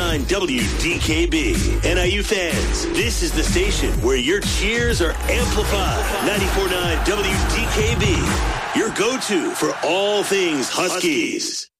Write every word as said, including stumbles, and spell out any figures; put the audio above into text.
nine W D K B. N I U fans, this is the station where your cheers are amplified. ninety-four point nine W D K B, your go-to for all things Huskies.